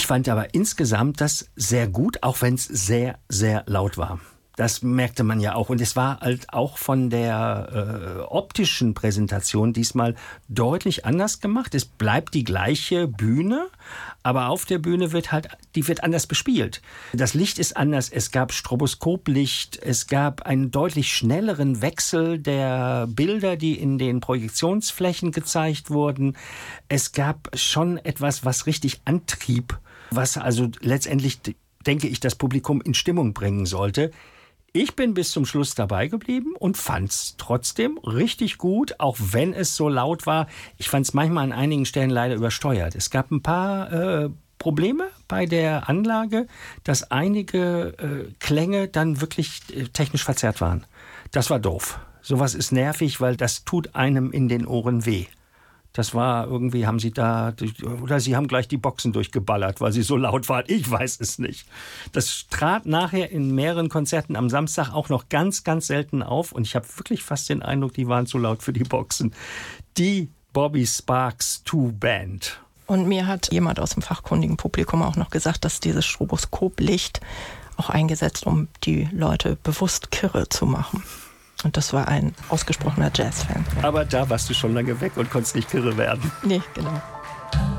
Ich fand aber insgesamt das sehr gut, auch wenn es sehr, sehr laut war. Das merkte man ja auch. Und es war halt auch von der optischen Präsentation diesmal deutlich anders gemacht. Es bleibt die gleiche Bühne, aber auf der Bühne wird anders bespielt. Das Licht ist anders. Es gab Stroboskoplicht. Es gab einen deutlich schnelleren Wechsel der Bilder, die in den Projektionsflächen gezeigt wurden. Es gab schon etwas, was richtig antrieb, was also letztendlich, denke ich, das Publikum in Stimmung bringen sollte. Ich bin bis zum Schluss dabei geblieben und fand es trotzdem richtig gut, auch wenn es so laut war. Ich fand es manchmal an einigen Stellen leider übersteuert. Es gab ein paar Probleme bei der Anlage, dass einige Klänge dann wirklich technisch verzerrt waren. Das war doof. Sowas ist nervig, weil das tut einem in den Ohren weh. Das war irgendwie, sie haben gleich die Boxen durchgeballert, weil sie so laut waren. Ich weiß es nicht. Das trat nachher in mehreren Konzerten am Samstag auch noch ganz, ganz selten auf. Und ich habe wirklich fast den Eindruck, die waren zu laut für die Boxen. Die Bobby Sparks 2 Band. Und mir hat jemand aus dem fachkundigen Publikum auch noch gesagt, dass dieses Stroboskoplicht auch eingesetzt, um die Leute bewusst kirre zu machen. Und das war ein ausgesprochener Jazz-Fan. Aber da warst du schon lange weg und konntest nicht kirre werden. Nee, genau.